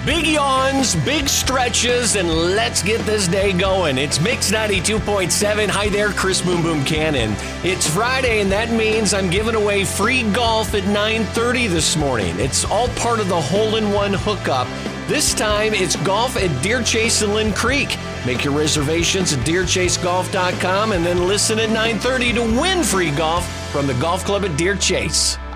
Big yawns, big stretches, and let's get this day going. It's Mix 92.7. Hi there, Chris Boom Boom Cannon. It's Friday, and that means I'm giving away free golf at 9:30 this morning. It's all part of the hole-in-one hookup. This time, it's golf at Deer Chase and Lynn Creek. Make your reservations at deerchasegolf.com and then listen at 9:30 to win free golf from the golf club at Deer Chase.